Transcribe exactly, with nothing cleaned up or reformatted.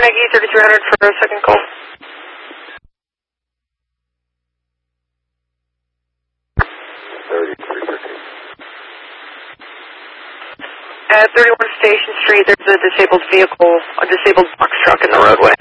Maggie, thirty-three hundred for a second call. thirty-three fifteen. At thirty-one Station Street, there's a disabled vehicle, a disabled box truck in the roadway.